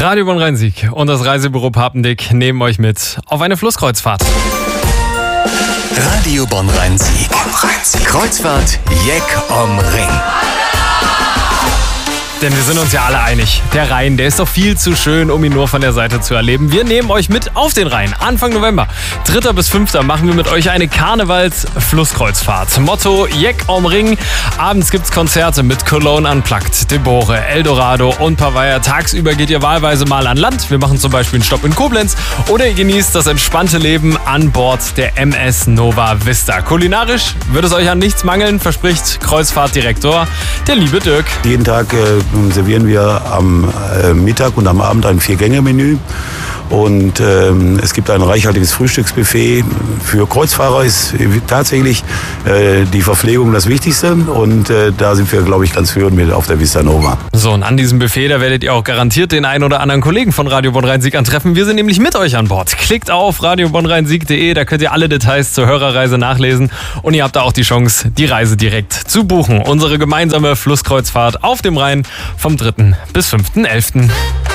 Radio Bonn-Rhein-Sieg und das Reisebüro Papendick nehmen euch mit auf eine Flusskreuzfahrt. Radio Bonn-Rhein-Sieg. Kreuzfahrt Jeck om Ring. Denn wir sind uns ja alle einig, der Rhein, der ist doch viel zu schön, um ihn nur von der Seite zu erleben. Wir nehmen euch mit auf den Rhein. Anfang November, 3. bis 5. machen wir mit euch eine Karnevals-Flusskreuzfahrt. Motto Jeck om Ring. Abends gibt's Konzerte mit Cologne Unplugged, Debore, Eldorado und Pavaya. Tagsüber geht ihr wahlweise mal an Land. Wir machen zum Beispiel einen Stopp in Koblenz. Oder ihr genießt das entspannte Leben an Bord der MS Nova Vista. Kulinarisch wird es euch an nichts mangeln, verspricht Kreuzfahrtdirektor der liebe Dirk. Jeden Tag servieren wir am Mittag und am Abend ein 4-Gänge-Menü. Und es gibt ein reichhaltiges Frühstücksbuffet. Für Kreuzfahrer ist tatsächlich die Verpflegung das Wichtigste. Und da sind wir, glaube ich, ganz führend mit auf der Vista Nova. So, und an diesem Buffet, da werdet ihr auch garantiert den einen oder anderen Kollegen von Radio Bonn-Rhein-Sieg antreffen. Wir sind nämlich mit euch an Bord. Klickt auf radiobonnrheinsieg.de, da könnt ihr alle Details zur Hörerreise nachlesen. Und ihr habt da auch die Chance, die Reise direkt zu buchen. Unsere gemeinsame Flusskreuzfahrt auf dem Rhein vom 3. bis 5.11.